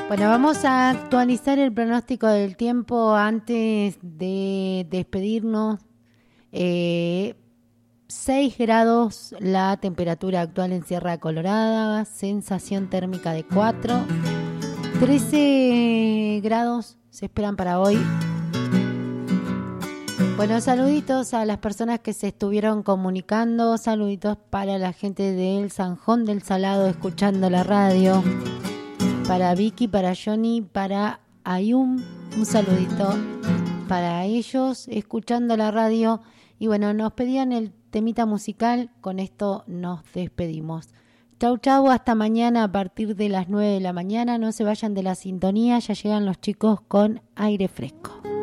Bueno, vamos a actualizar el pronóstico del tiempo antes de despedirnos. 6 grados la temperatura actual en Sierra Colorada, sensación térmica de 4, 13 grados se esperan para hoy. Bueno, saluditos a las personas que se estuvieron comunicando, saluditos para la gente del Sanjón del Salado escuchando la radio, para Vicky, para Johnny, para Ayum, un saludito para ellos escuchando la radio. Y bueno, nos pedían el temita musical, con esto nos despedimos. Chau chau, hasta mañana a partir de las 9 de la mañana, no se vayan de la sintonía, ya llegan los chicos con aire fresco.